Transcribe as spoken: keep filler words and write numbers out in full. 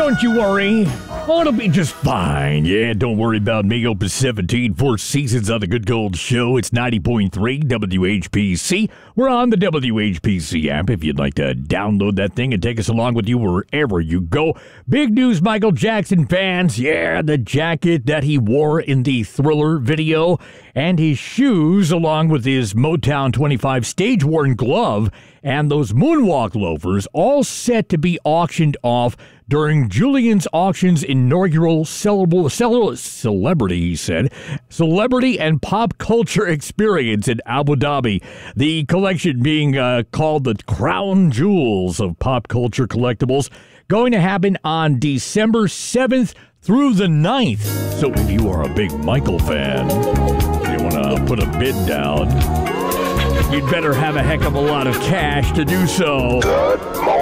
don't you worry. Oh, it'll be just fine. Yeah, don't worry about me. Open seventeen, four seasons on the Good Gold Show. It's ninety point three W H P C. We're on the W H P C app if you'd like to download that thing and take us along with you wherever you go. Big news, Michael Jackson fans. Yeah, the jacket that he wore in the Thriller video and his shoes along with his Motown twenty-five stage-worn glove and those moonwalk loafers all set to be auctioned off during Julian's Auctions inaugural celeb- cele- celebrity, he said, celebrity and pop culture experience in Abu Dhabi. The collection being uh, called the Crown Jewels of Pop Culture Collectibles, going to happen on December seventh through the ninth. So if you are a big Michael fan, you want to put a bid down, you'd better have a heck of a lot of cash to do so. Good morning.